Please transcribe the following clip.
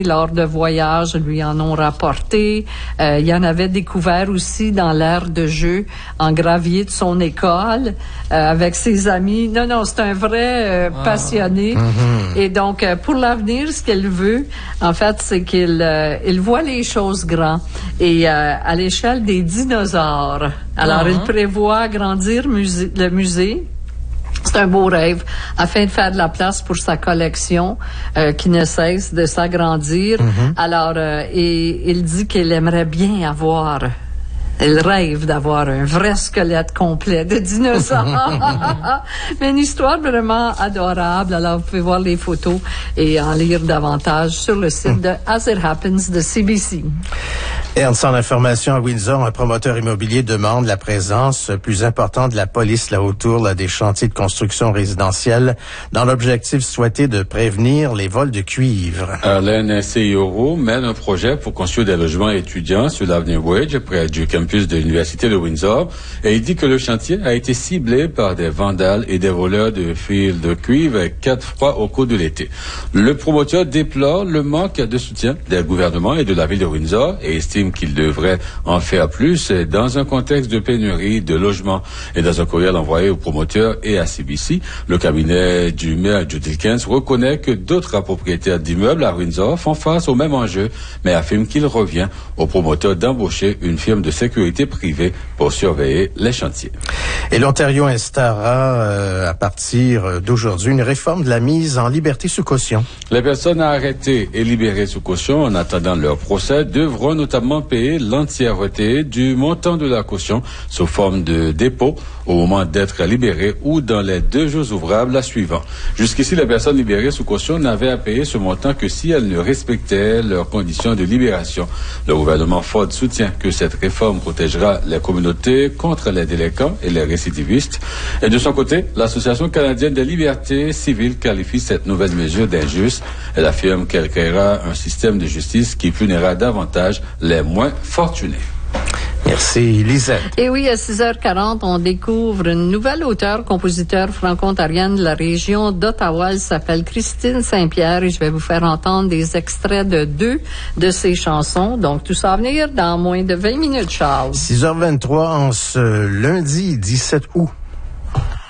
lors de voyages lui en ont rapporté. Il y en avait découvert aussi dans l'aire de jeu en gravier de son école avec ses amis. Non, c'est un vrai passionné. Et donc, pour l'avenir, ce qu'il veut, en fait, c'est qu'il voit les choses grand et à l'échelle des dinosaures. Alors, il prévoit agrandir le musée. C'est un beau rêve, afin de faire de la place pour sa collection qui ne cesse de s'agrandir. Alors, il dit qu'il aimerait bien avoir... Il rêve d'avoir un vrai squelette complet de dinosaures. Mais une histoire vraiment adorable. Alors, vous pouvez voir les photos et en lire davantage sur le site de As It Happens de CBC. Ernst, en information à Windsor, un promoteur immobilier demande la présence plus importante de la police là autour des chantiers de construction résidentielle dans l'objectif souhaité de prévenir les vols de cuivre. Arlene Seyoro mène un projet pour construire des logements étudiants sur l'avenue Wedge, près du campus de l'Université de Windsor, et il dit que le chantier a été ciblé par des vandales et des voleurs de fils de cuivre 4 fois au cours de l'été. Le promoteur déplore le manque de soutien des gouvernements et de la ville de Windsor et estime qu'il devrait en faire plus dans un contexte de pénurie de logements. Et dans un courriel envoyé au promoteur et à CBC, le cabinet du maire Joe Dilkens reconnaît que d'autres propriétaires d'immeubles à Windsor font face au même enjeu, mais affirme qu'il revient au promoteur d'embaucher une firme de sécurité privée pour surveiller les chantiers. Et l'Ontario instaura à partir d'aujourd'hui une réforme de la mise en liberté sous caution. Les personnes arrêtées et libérées sous caution en attendant leur procès devront notamment payer l'entièreté du montant de la caution sous forme de dépôt au moment d'être libérées ou dans les 2 jours ouvrables suivants. Jusqu'ici, les personnes libérées sous caution n'avaient à payer ce montant que si elles ne respectaient leurs conditions de libération. Le gouvernement Ford soutient que cette réforme protégera les communautés contre les délinquants et les récidivistes. Et de son côté, l'Association canadienne des libertés civiles qualifie cette nouvelle mesure d'injuste. Elle affirme qu'elle créera un système de justice qui punira davantage les moins fortunés. Merci, Lisette. Et oui, à 6h40, on découvre une nouvelle auteure-compositeur franco-ontarienne de la région d'Ottawa. Elle s'appelle Christine Saint-Pierre et je vais vous faire entendre des extraits de 2 de ses chansons. Donc, tout ça à venir dans moins de 20 minutes, Charles. 6h23 en ce lundi 17 août.